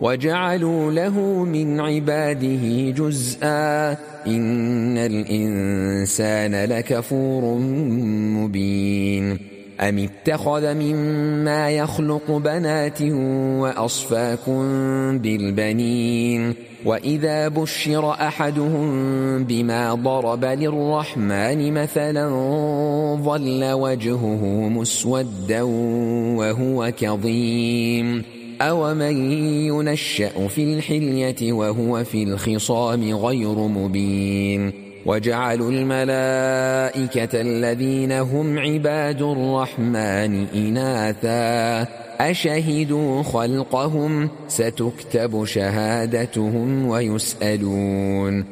وجعلوا له من عباده جزءا إن الإنسان لكفور مبين أم اتخذ مما يخلق بنات وأصفاكم بالبنين وإذا بشر أحدهم بما ضرب للرحمن مثلا ظل وجهه مسودا وهو كظيم أومن ينشأ في الحلية وهو في الخصام غير مبين وجعلوا الملائكة الذين هم عباد الرحمن إناثا أشهدوا خلقهم ستكتب شهادتهم ويسألون